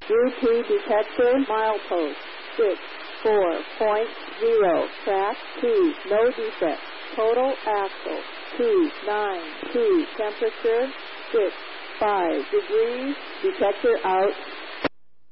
U2 detector, milepost 64.0, track 2, no defect. Total axle 292, temperature 65 degrees, detector out.